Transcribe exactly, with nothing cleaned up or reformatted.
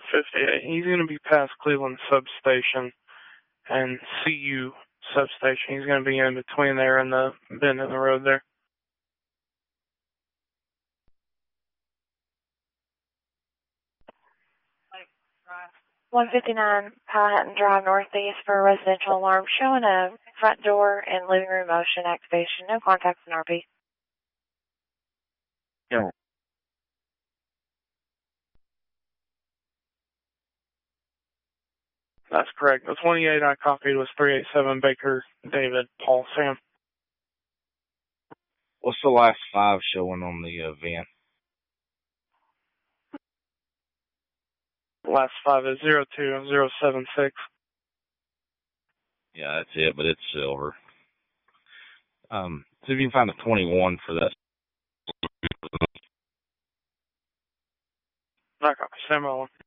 fifty-eight. He's going to be past Cleveland Substation and C U Substation. He's going to be in between there and the bend in the road there. one fifty-nine Powhatan Drive Northeast for a residential alarm showing a front door and living room motion activation. No contacts in R P. Yeah. That's correct. The twenty-eight I copied was three eighty-seven Baker David Paul Sam. What's the last five showing on the uh, van? Last five is zero two zero seven six. Yeah, that's it, but it's silver. Um, see if you can find a twenty-one for that. I copy. Sam Rollin.